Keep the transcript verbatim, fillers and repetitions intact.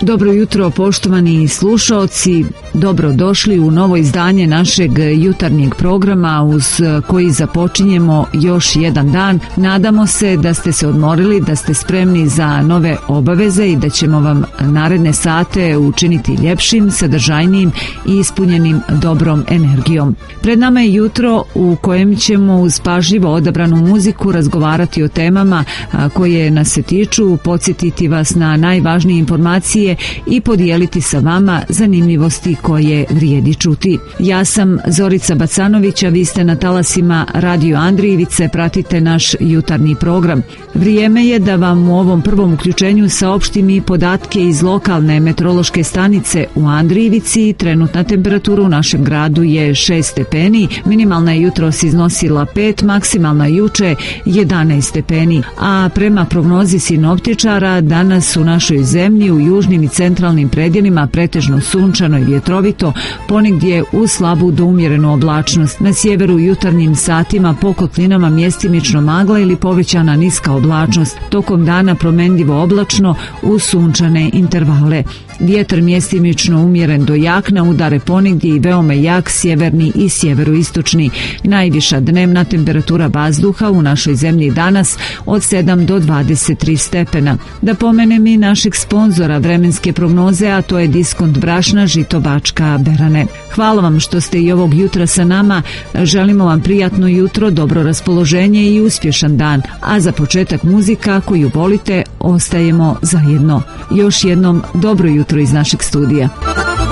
Dobro jutro, poštovani slušaoci, dobrodošli u novo izdanje našeg jutarnjeg programa uz koji započinjemo još jedan dan. Nadamo se da ste se odmorili, da ste spremni za nove obaveze i da ćemo vam naredne sate učiniti ljepšim, sadržajnijim i ispunjenim dobrom energijom. Pred nama je jutro u kojem ćemo uz pažljivo odabranu muziku razgovarati o temama koje nas se tiču, podsjetiti vas na najvažnije informacije i podijeliti sa vama zanimljivosti koje vrijedi čuti. Ja sam Zorica Bacanović, a vi ste na talasima Radio Andrijevice, pratite naš jutarnji program. Vrijeme je da vam u ovom prvom uključenju saopštim i podatke iz lokalne meteorološke stanice u Andrijevici. Trenutna temperatura u našem gradu je šest stepeni, minimalna je jutros iznosila pet, maksimalna juče jedanaest stepeni, a prema prognozi sinoptičara danas u našoj zemlji u južnim i centralnim predjelima pretežno sunčano i vjetrovito, ponegdje uz slabu do umjerenu oblačnost. Na sjeveru u jutarnjim satima po kotlinama mjestimično magla ili povećana niska oblačnost. Tokom dana promjenljivo oblačno uz sunčane intervale. Vjetar mjestimično umjeren do jak, na udare ponegdje i veoma jak sjeverni i sjeveroistočni. Najviša dnevna temperatura vazduha u našoj zemlji danas od sedam do dvadeset tri stepena. Da pomenem i našeg sponzora vremenske prognoze, a to je Diskont brašna Žito Bačka Berane. Hvala vam što ste i ovog jutra sa nama. Želimo vam prijatno jutro, dobro raspoloženje i uspješan dan. A za početak muzika koju volite, ostajemo zajedno. Još jednom dobro jutro iz našeg studija.